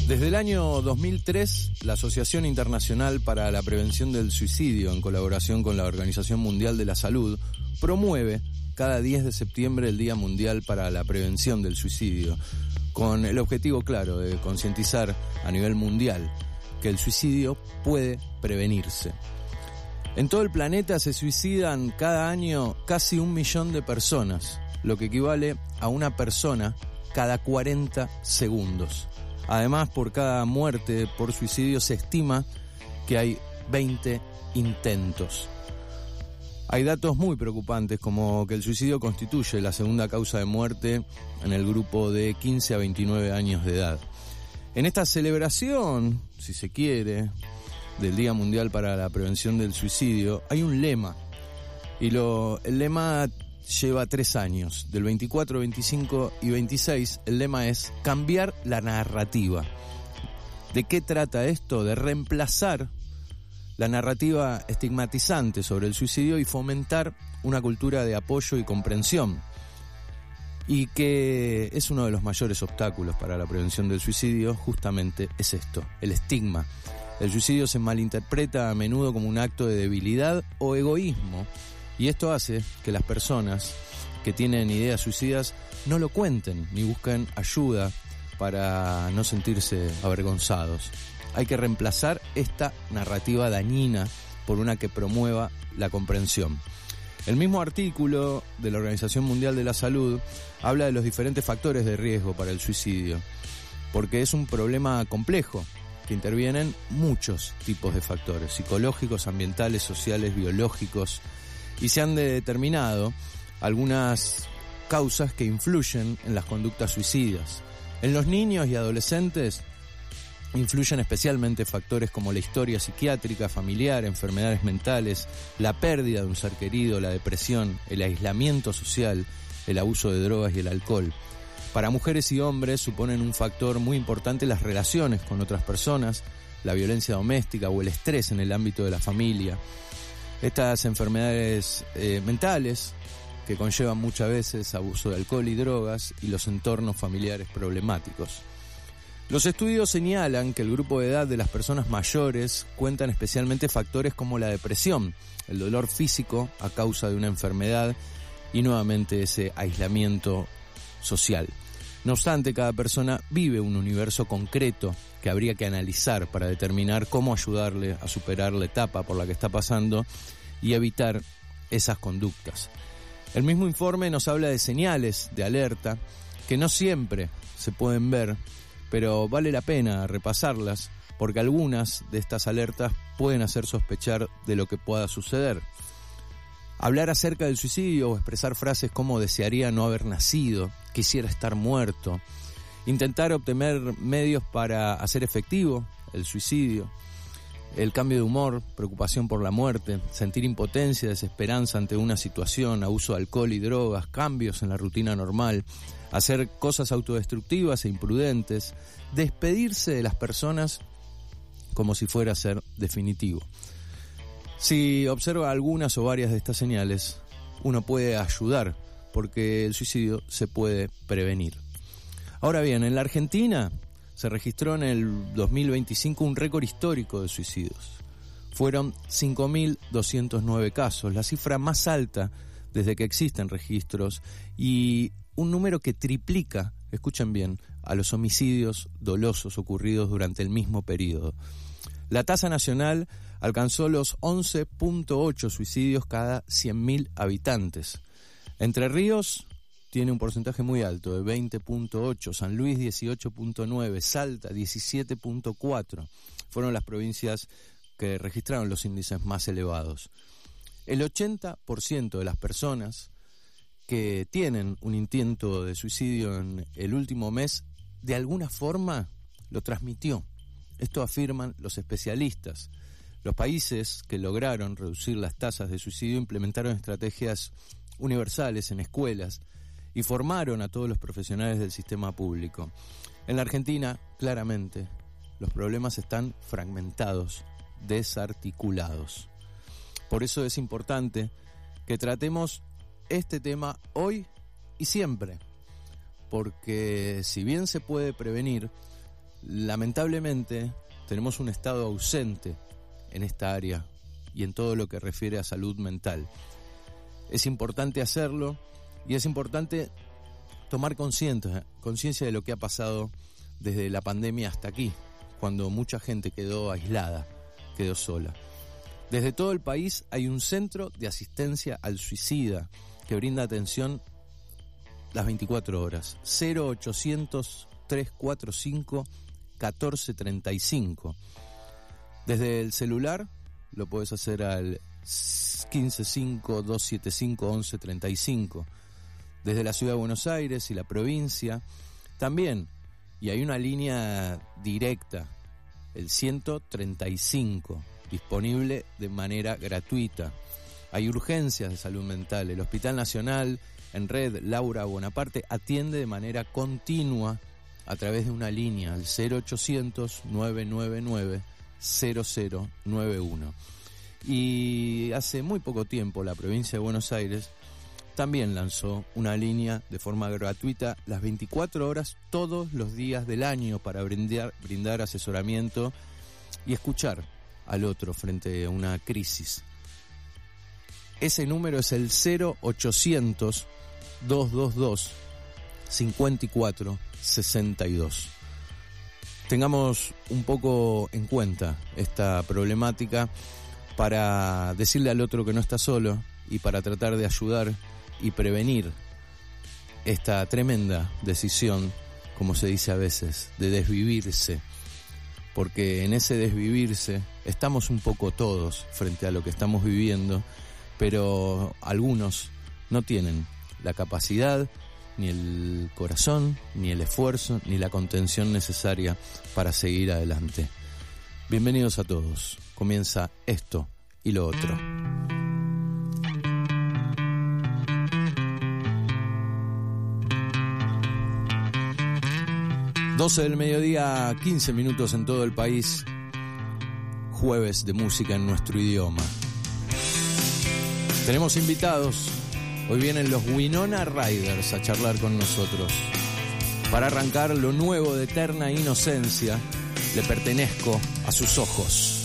Desde el año 2003, la Asociación Internacional para la Prevención del Suicidio, en colaboración con la Organización Mundial de la Salud, promueve cada 10 de septiembre el Día Mundial para la Prevención del Suicidio, con el objetivo claro de concientizar a nivel mundial que el suicidio puede prevenirse. En todo el planeta se suicidan cada año casi 1 millón de personas, lo que equivale a una persona cada 40 segundos. Además, por cada muerte por suicidio se estima que hay 20 intentos. Hay datos muy preocupantes, como que el suicidio constituye la segunda causa de muerte en el grupo de 15 a 29 años de edad. En esta celebración, si se quiere, del Día Mundial para la Prevención del Suicidio, hay un lema. Y el lema lleva 3 años. Del 24, 25 y 26, el lema es cambiar la narrativa. ¿De qué trata esto? De reemplazar la narrativa estigmatizante sobre el suicidio y fomentar una cultura de apoyo y comprensión, y que es uno de los mayores obstáculos para la prevención del suicidio. Justamente es esto, el estigma. El suicidio se malinterpreta a menudo como un acto de debilidad o egoísmo, y esto hace que las personas que tienen ideas suicidas no lo cuenten ni busquen ayuda para no sentirse avergonzados. Hay que reemplazar esta narrativa dañina por una que promueva la comprensión. El mismo artículo de la Organización Mundial de la Salud habla de los diferentes factores de riesgo para el suicidio, porque es un problema complejo, que intervienen muchos tipos de factores, psicológicos, ambientales, sociales, biológicos, y se han determinado algunas causas que influyen en las conductas suicidas. En los niños y adolescentes influyen especialmente factores como la historia psiquiátrica, familiar, enfermedades mentales, la pérdida de un ser querido, la depresión, el aislamiento social, el abuso de drogas y el alcohol. Para mujeres y hombres suponen un factor muy importante las relaciones con otras personas, la violencia doméstica o el estrés en el ámbito de la familia. Estas enfermedades mentales que conllevan muchas veces abuso de alcohol y drogas y los entornos familiares problemáticos. Los estudios señalan que el grupo de edad de las personas mayores cuentan especialmente factores como la depresión, el dolor físico a causa de una enfermedad y nuevamente ese aislamiento social. No obstante, cada persona vive un universo concreto que habría que analizar para determinar cómo ayudarle a superar la etapa por la que está pasando y evitar esas conductas. El mismo informe nos habla de señales de alerta que no siempre se pueden ver, pero vale la pena repasarlas porque algunas de estas alertas pueden hacer sospechar de lo que pueda suceder. Hablar acerca del suicidio o expresar frases como desearía no haber nacido, quisiera estar muerto, intentar obtener medios para hacer efectivo el suicidio, el cambio de humor, preocupación por la muerte, sentir impotencia, desesperanza ante una situación, abuso de alcohol y drogas, cambios en la rutina normal, hacer cosas autodestructivas e imprudentes, despedirse de las personas como si fuera a ser definitivo. Si observa algunas o varias de estas señales, uno puede ayudar, porque el suicidio se puede prevenir. Ahora bien, en la Argentina se registró en el 2025 un récord histórico de suicidios. Fueron 5.209 casos, la cifra más alta desde que existen registros y un número que triplica, escuchen bien, a los homicidios dolosos ocurridos durante el mismo periodo. La tasa nacional alcanzó los 11.8 suicidios cada 100.000 habitantes. Entre Ríos tiene un porcentaje muy alto, de 20.8, San Luis 18.9, Salta 17.4. Fueron las provincias que registraron los índices más elevados. El 80% de las personas que tienen un intento de suicidio en el último mes, de alguna forma lo transmitió. Esto afirman los especialistas. Los países que lograron reducir las tasas de suicidio implementaron estrategias universales en escuelas y formaron a todos los profesionales del sistema público. En la Argentina, claramente, los problemas están fragmentados, desarticulados. Por eso es importante que tratemos este tema hoy y siempre, porque si bien se puede prevenir, lamentablemente tenemos un Estado ausente en esta área y en todo lo que refiere a salud mental. Es importante hacerlo y es importante tomar conciencia de lo que ha pasado desde la pandemia hasta aquí, cuando mucha gente quedó aislada, quedó sola. Desde todo el país hay un centro de asistencia al suicida que brinda atención las 24 horas. 0800-345-1435. Desde el celular lo puedes hacer al 155-275-1135. Desde la Ciudad de Buenos Aires y la provincia también. Y hay una línea directa, el 135, disponible de manera gratuita. Hay urgencias de salud mental. El Hospital Nacional en Red Laura Bonaparte atiende de manera continua a través de una línea al 0800-999-0091. Y hace muy poco tiempo la provincia de Buenos Aires también lanzó una línea de forma gratuita las 24 horas todos los días del año para brindar asesoramiento y escuchar al otro frente a una crisis. Ese número es el 0800-222-5462. Tengamos un poco en cuenta esta problemática para decirle al otro que no está solo y para tratar de ayudar y prevenir esta tremenda decisión, como se dice a veces, de desvivirse. Porque en ese desvivirse estamos un poco todos frente a lo que estamos viviendo, pero algunos no tienen la capacidad, ni el corazón, ni el esfuerzo, ni la contención necesaria para seguir adelante. Bienvenidos a todos. Comienza esto y lo otro. 12 del mediodía, 15 minutos en todo el país. Jueves de música en nuestro idioma. Tenemos invitados. Hoy vienen los Winona Riders a charlar con nosotros. Para arrancar lo nuevo de Eterna Inocencia, Le pertenezco a sus ojos.